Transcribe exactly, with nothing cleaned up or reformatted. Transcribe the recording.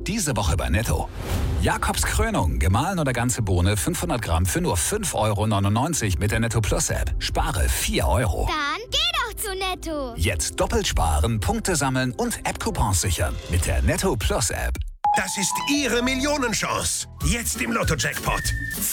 Diese Woche bei Netto. Jakobs Krönung, gemahlen oder ganze Bohne, fünfhundert Gramm für nur fünf Euro neunundneunzig mit der Netto Plus App. Spare vier Euro. Dann geh doch zu Netto. Jetzt doppelt sparen, Punkte sammeln und App-Coupons sichern mit der Netto Plus App. Das ist Ihre Millionenchance. Jetzt im Lotto-Jackpot.